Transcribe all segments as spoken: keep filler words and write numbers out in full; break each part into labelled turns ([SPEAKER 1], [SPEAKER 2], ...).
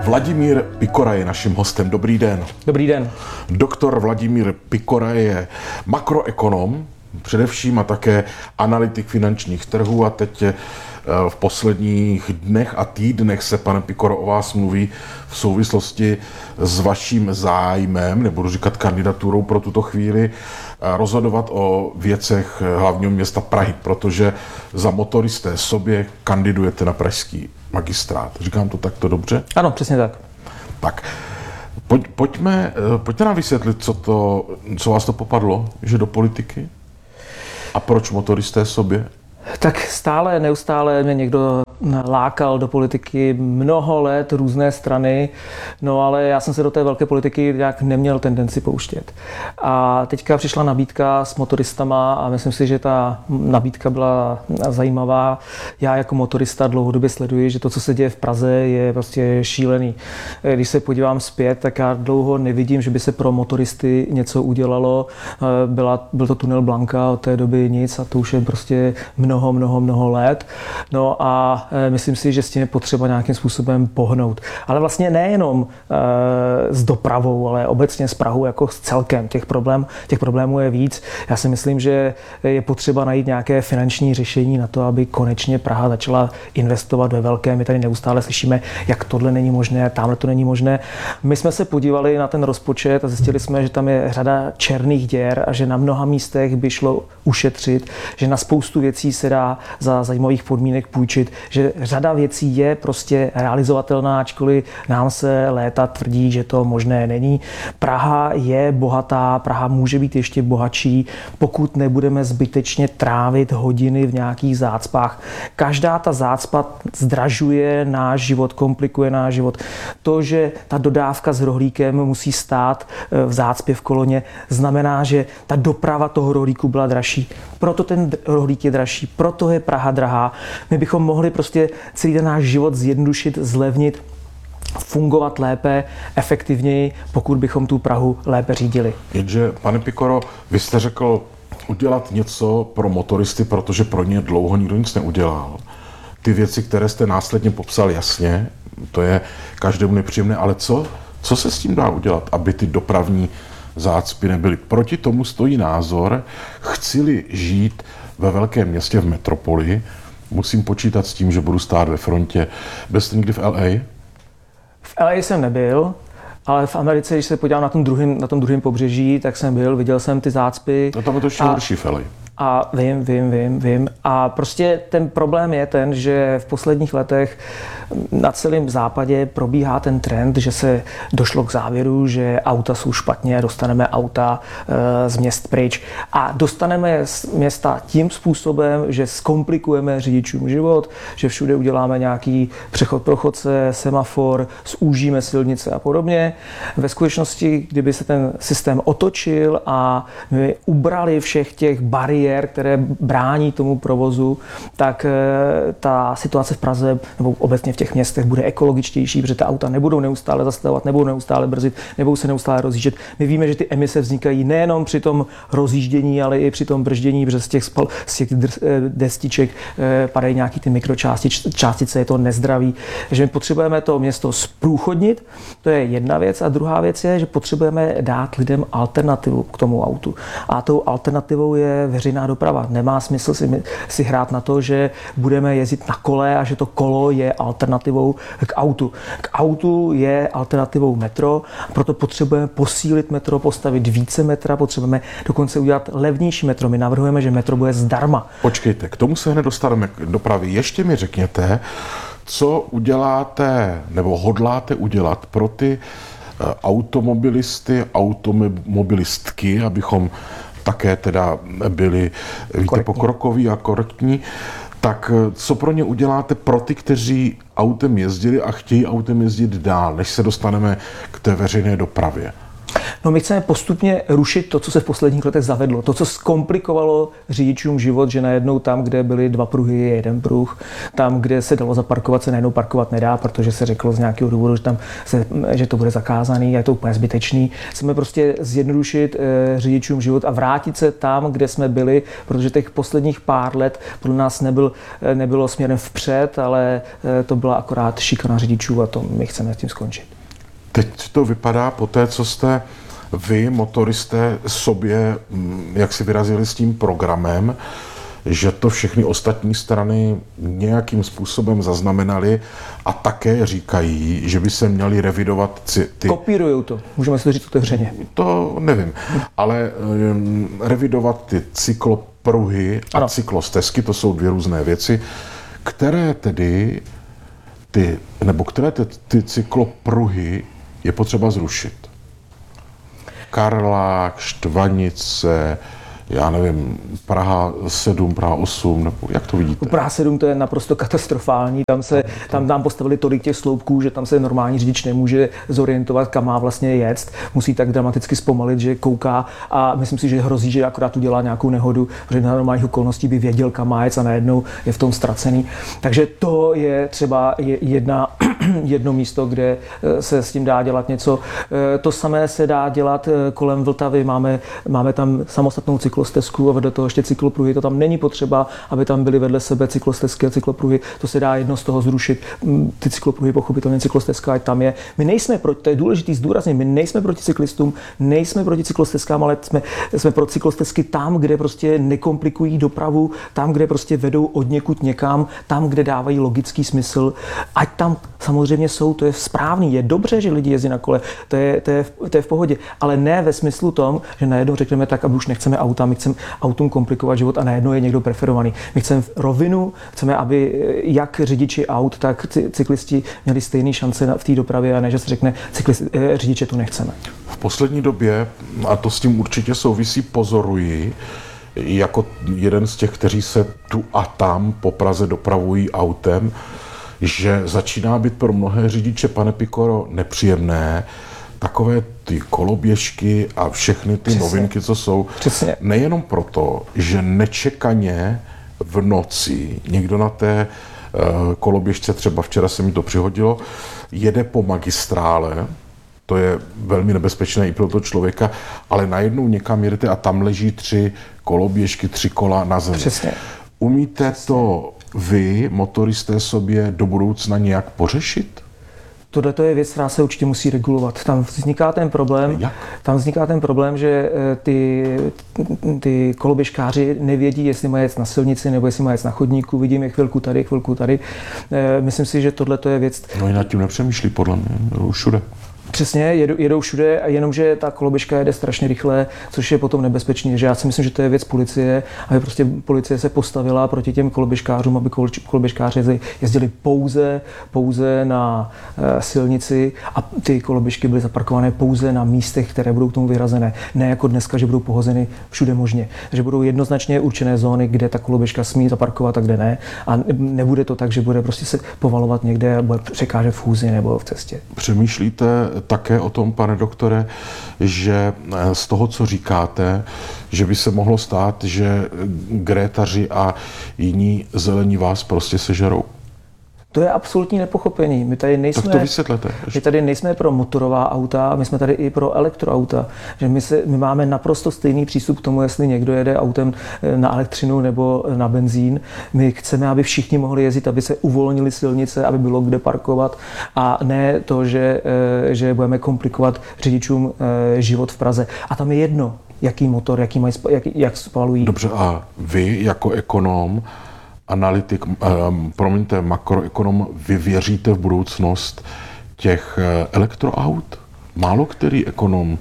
[SPEAKER 1] Vladimír Pikora je naším hostem. Dobrý den.
[SPEAKER 2] Dobrý den.
[SPEAKER 1] Doktor Vladimír Pikora je makroekonom, především a také analytik finančních trhů a teď v posledních dnech a týdnech se, pane Pikoro, o vás mluví v souvislosti s vaším zájmem, nebudu říkat kandidaturou pro tuto chvíli, rozhodovat o věcech hlavního města Prahy, protože za motoristé sobě kandidujete na pražský magistrát. Říkám to takto dobře?
[SPEAKER 2] Ano, přesně tak.
[SPEAKER 1] Tak, pojď, pojďme, pojďte nám vysvětlit, co, to, co vás to popadlo, že do politiky? A proč motoristé sobě?
[SPEAKER 2] Tak stále, neustále mě někdo lákal do politiky mnoho let, různé strany, no ale já jsem se do té velké politiky nějak neměl tendenci pouštět. A teďka přišla nabídka s motoristama a myslím si, že ta nabídka byla zajímavá. Já jako motorista dlouhodobě sleduji, že to, co se děje v Praze, je prostě šílený. Když se podívám zpět, tak já dlouho nevidím, že by se pro motoristy něco udělalo. Byla, byl to tunel Blanka, od té doby nic a to už je prostě mnoho, mnoho, mnoho let. No a myslím si, že s tím je potřeba nějakým způsobem pohnout. Ale vlastně nejenom e, s dopravou, ale obecně s Prahou jako s celkem. Těch, problém, těch problémů je víc. Já si myslím, že je potřeba najít nějaké finanční řešení na to, aby konečně Praha začala investovat ve velké. My tady neustále slyšíme, jak tohle není možné, tamhle to není možné. My jsme se podívali na ten rozpočet a zjistili jsme, že tam je řada černých děr a že na mnoha místech by šlo ušetřit, že na spoustu věcí se dá za zajímavých podmínek půjčit, že řada věcí je prostě realizovatelná, ačkoliv nám se léta tvrdí, že to možné není. Praha je bohatá, Praha může být ještě bohatší, pokud nebudeme zbytečně trávit hodiny v nějakých zácpách. Každá ta zácpa zdražuje náš život, komplikuje náš život. To, že ta dodávka s rohlíkem musí stát v zácpě v koloně, znamená, že ta doprava toho rohlíku byla dražší. Proto ten rohlík je dražší, proto je Praha drahá. My bychom mohli prostě celý ten náš život zjednodušit, zlevnit, fungovat lépe, efektivněji, pokud bychom tu Prahu lépe řídili.
[SPEAKER 1] Jenže, pane Pikoro, vy jste řekl udělat něco pro motoristy, protože pro ně dlouho nikdo nic neudělal. Ty věci, které jste následně popsal jasně, to je každému nepříjemné, ale co, co se s tím dá udělat, aby ty dopravní zácpy nebyly? Proti tomu stojí názor, chci-li žít ve velkém městě, v metropoli, musím počítat s tím, že budu stát ve frontě. Byl jste někdy v L A?
[SPEAKER 2] V L A jsem nebyl, ale v Americe, když se podívám na tom druhém, na tom druhém pobřeží, tak jsem byl, viděl jsem ty zácpy.
[SPEAKER 1] No tam je to ještě horší v L A.
[SPEAKER 2] A vím, vím, vím, vím. A prostě ten problém je ten, že v posledních letech na celém západě probíhá ten trend, že se došlo k závěru, že auta jsou špatně, dostaneme auta e, z měst pryč. A dostaneme z města tím způsobem, že zkomplikujeme řidičům život, že všude uděláme nějaký přechod pro chodce, semafor, zúžíme silnice a podobně. Ve skutečnosti, kdyby se ten systém otočil a my ubrali všech těch bariér, které brání tomu provozu, tak ta situace v Praze nebo obecně v těch městech bude ekologičtější, protože ta auta nebudou neustále zastavovat, nebudou neustále brzdit, nebudou se neustále rozjíždět. My víme, že ty emise vznikají nejenom při tom rozjíždění, ale i při tom brždění, protože z těch, spal, z těch destiček padají nějaký ty mikročástice, je to nezdraví. Takže my potřebujeme to město zprůchodnit, to je jedna věc. A druhá věc je, že potřebujeme dát lidem alternativu k tomu autu. A tou alternativou je veřejná doprava. Nemá smysl si, si hrát na to, že budeme jezdit na kole a že to kolo je alternativou k autu. K autu je alternativou metro, proto potřebujeme posílit metro, postavit více metra, potřebujeme dokonce udělat levnější metro. My navrhujeme, že metro bude zdarma.
[SPEAKER 1] Počkejte, k tomu se hned dostaneme k dopravě. Ještě mi řekněte, co uděláte nebo hodláte udělat pro ty automobilisty, automobilistky, abychom také teda byli, víte, pokrokoví a korektní, tak co pro ně uděláte pro ty, kteří autem jezdili a chtějí autem jezdit dál, než se dostaneme k té veřejné dopravě?
[SPEAKER 2] No my chceme postupně rušit to, co se v posledních letech zavedlo. To, co zkomplikovalo řidičům život, že najednou tam, kde byly dva pruhy, je jeden pruh. Tam, kde se dalo zaparkovat, se najednou parkovat nedá, protože se řeklo z nějakého důvodu, že, tam se, že to bude zakázaný a je to úplně zbytečný. Chceme prostě zjednodušit e, řidičům život a vrátit se tam, kde jsme byli, protože těch posledních pár let podle nás nebyl, nebylo směrem vpřed, ale e, to byla akorát šikana řidičů a to my chceme s tím skončit.
[SPEAKER 1] Teď to vypadá po té, co jste vy, motoristé, sobě, jak si vyrazili s tím programem, že to všechny ostatní strany nějakým způsobem zaznamenali a také říkají, že by se měly revidovat ty...
[SPEAKER 2] Kopírujou to, můžeme si to říct otevřeně.
[SPEAKER 1] To nevím, ale um, revidovat ty cyklopruhy a ano. cyklostezky, to jsou dvě různé věci, které tedy ty, nebo které ty, ty cyklopruhy je potřeba zrušit. Karlák, Štvanice, já nevím, Praha sedm, Praha osm, nebo jak to vidíte?
[SPEAKER 2] Praha sedm to je naprosto katastrofální, tam se tam nám postavili tolik těch sloupků, že tam se normální řidič nemůže zorientovat, kam má vlastně jet, musí tak dramaticky zpomalit, že kouká a myslím si, že hrozí, že akorát udělá nějakou nehodu, protože na normálních okolností by věděl, kam má jet a najednou je v tom ztracený. Takže to je třeba jedna, jedno místo, kde se s tím dá dělat něco. To samé se dá dělat kolem Vltavy, máme, máme tam samostatnou cyklostezku a vedle toho ještě cyklopruhy. To tam není potřeba, aby tam byly vedle sebe cyklostezky a cyklopruhy. To se dá jedno z toho zrušit. Ty cyklopruhy, pochopitelně cyklostezka, ať tam je. My nejsme proti, to je důležitý zdůraznit, my nejsme proti cyklistům, nejsme proti cyklostezkám, ale jsme, jsme pro cyklostezky tam, kde prostě nekomplikují dopravu, tam, kde prostě vedou od někud někam, tam, kde dávají logický smysl. Ať tam samozřejmě jsou, to je správný, je dobře, že lidi jezdí na kole, to je, to je, to je v pohodě, ale ne ve smyslu tom, že najednou řekneme tak, aby už nechceme auta, my chceme autům komplikovat život a najednou je někdo preferovaný. My chceme rovinu, chceme, aby jak řidiči aut, tak cyklisti měli stejné šance v té dopravě a ne, že se řekne, cyklisti, řidiče tu nechceme.
[SPEAKER 1] V poslední době, a to s tím určitě souvisí, pozoruji, jako jeden z těch, kteří se tu a tam po Praze dopravují autem, že začíná být pro mnohé řidiče, pane Pikoro, nepříjemné, takové ty koloběžky a všechny ty Přesně. novinky, co jsou.
[SPEAKER 2] Přesně.
[SPEAKER 1] Nejenom proto, že nečekaně v noci někdo na té uh, koloběžce, třeba včera se mi to přihodilo, jede po magistrále, to je velmi nebezpečné i pro toho člověka, ale najednou někam jedete a tam leží tři koloběžky, tři kola na zemi.
[SPEAKER 2] Přesně.
[SPEAKER 1] Umíte Přesně. to vy, motoristé, sobě do budoucna nějak pořešit?
[SPEAKER 2] Tohle je věc, která se určitě musí regulovat. Tam vzniká ten problém,
[SPEAKER 1] Jak?
[SPEAKER 2] tam vzniká ten problém, že ty, ty koloběžkáři nevědí, jestli mají jet na silnici nebo jestli mají jet na chodníku. Vidím je chvilku tady, chvilku tady. Myslím si, že tohle je věc.
[SPEAKER 1] No i nad tím nepřemýšlí, podle mě, všude.
[SPEAKER 2] Přesně, jedou, jedou všude, jenomže ta koloběžka jede strašně rychle, což je potom nebezpečné. Že já si myslím, že to je věc policie, aby prostě policie se postavila proti těm koloběžkářům, aby koloběžkáři jezdili pouze, pouze na e, silnici a ty koloběžky byly zaparkované pouze na místech, které budou k tomu vyhrazené. Ne jako dneska, že budou pohozeny všude možně. Takže budou jednoznačně určené zóny, kde ta koloběžka smí zaparkovat a kde ne. A nebude to tak, že bude prostě se povalovat někde a bude překážet v chůzi nebo v cestě.
[SPEAKER 1] Přemýšlíte také o tom, pane doktore, že z toho, co říkáte, že by se mohlo stát, že Grétaři a jiní zelení vás prostě sežerou?
[SPEAKER 2] To je absolutní nepochopení. My tady nejsme,
[SPEAKER 1] tak to vysvětlete.
[SPEAKER 2] My tady nejsme pro motorová auta, my jsme tady i pro elektroauta. Že my, se, my máme naprosto stejný přístup k tomu, jestli někdo jede autem na elektřinu nebo na benzín. My chceme, aby všichni mohli jezdit, aby se uvolnili silnice, aby bylo kde parkovat a ne to, že, že budeme komplikovat řidičům život v Praze. A tam je jedno, jaký motor, jaký mají, jak, jak spalují.
[SPEAKER 1] Dobře, a vy jako ekonom, analytik, um, promiňte, makroekonom, vy věříte v budoucnost těch elektroaut? Málo který ekonom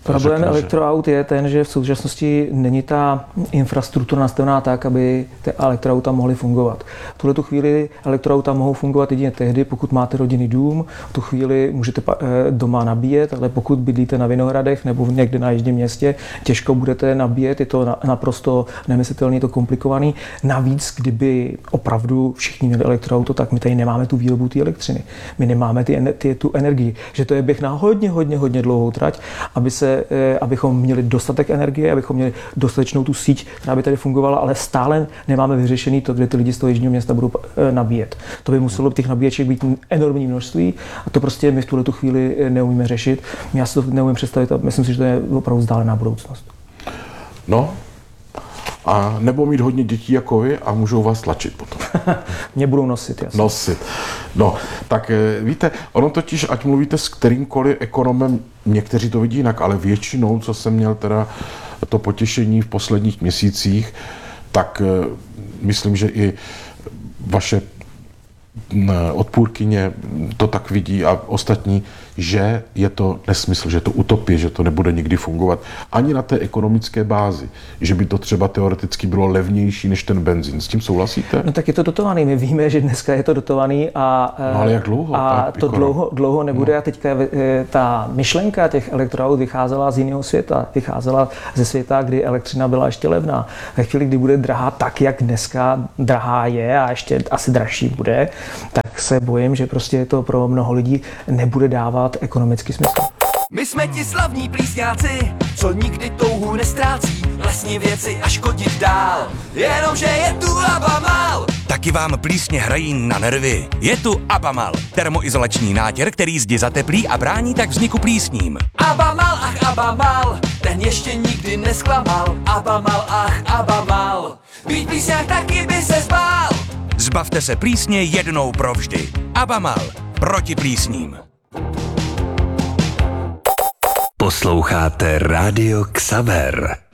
[SPEAKER 2] Problém
[SPEAKER 1] řekne,
[SPEAKER 2] elektroaut je ten, že v současnosti není ta infrastruktura nastavená tak, aby ty elektroauta mohly fungovat. V tuhle tu chvíli elektroauta mohou fungovat jedině tehdy, pokud máte rodinný dům, v tu chvíli můžete doma nabíjet, ale pokud bydlíte na Vinohradech nebo někde na jižním městě, těžko budete nabíjet, je to naprosto nemyslitelné, je to komplikovaný. Navíc, kdyby opravdu všichni měli elektroauto, tak my tady nemáme tu výrobu té elektřiny. My nemáme ty, ty, tu energii. Že to je běh na hodně, hodně, hodně dlouhou trať, aby se, abychom měli dostatek energie, abychom měli dostatečnou tu síť, která by tady fungovala, ale stále nemáme vyřešený to, kde ty lidi z toho jižního města budou nabíjet. To by muselo těch nabíječek být enormní množství a to prostě my v tuhle tu chvíli neumíme řešit. Já si to neumím představit a myslím si, že to je opravdu vzdálená budoucnost.
[SPEAKER 1] No, a nebo mít hodně dětí jako vy a můžou vás tlačit potom.
[SPEAKER 2] Mě budou nosit, jasně.
[SPEAKER 1] Nosit. No, tak víte, ono totiž, ať mluvíte s kterýmkoliv ekonomem, někteří to vidí jinak, ale většinou, co jsem měl teda to potěšení v posledních měsících, tak myslím, že i vaše odpůrkyně to tak vidí a ostatní, že je to nesmysl, že je to utopie, že to nebude nikdy fungovat ani na té ekonomické bázi, že by to třeba teoreticky bylo levnější než ten benzín. S tím souhlasíte?
[SPEAKER 2] No tak je to dotovaný. My víme, že dneska je to dotovaný a,
[SPEAKER 1] no, ale jak dlouho?
[SPEAKER 2] A to dlouho, dlouho nebude. No. A teďka ta myšlenka těch elektroaut vycházela z jiného světa. Vycházela ze světa, kdy elektřina byla ještě levná. Ve chvíli, kdy bude drahá tak, jak dneska drahá je a ještě asi dražší bude, tak se bojím, že prostě to pro mnoho lidí nebude dávat ekonomický smysl.
[SPEAKER 3] My jsme ti slavní plísňáci, co nikdy touhu nestrácí, lesní věci a škodit dál, jenomže je tu Abamal.
[SPEAKER 4] Taky vám plísně hrají na nervy. Je tu Abamal, termoizolační nátěr, který zdi zateplí a brání tak vzniku plísním.
[SPEAKER 3] Abamal, ach Abamal, ten ještě nikdy nesklamal. Abamal, ach Abamal, být plísňák taky by se zbál.
[SPEAKER 4] Zbavte se plísně jednou provždy. Abamal, proti plísním.
[SPEAKER 5] Posloucháte Rádio Xaver.